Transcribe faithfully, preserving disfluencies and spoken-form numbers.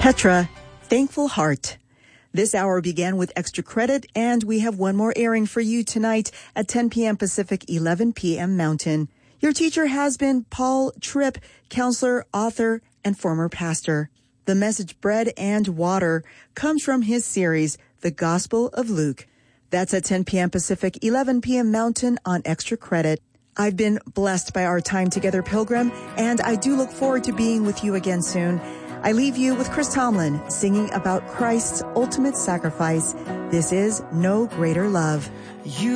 Petra, Thankful Heart. This hour began with extra credit, and we have one more airing for you tonight at ten p.m. Pacific, eleven p.m. Mountain. Your teacher has been Paul Tripp, counselor, author, and former pastor. The message Bread and Water comes from his series, The Gospel of Luke. That's at ten p.m. Pacific, eleven p.m. Mountain on extra credit. I've been blessed by our time together, Pilgrim, and I do look forward to being with you again soon. I leave you with Chris Tomlin singing about Christ's ultimate sacrifice. This is No Greater Love. You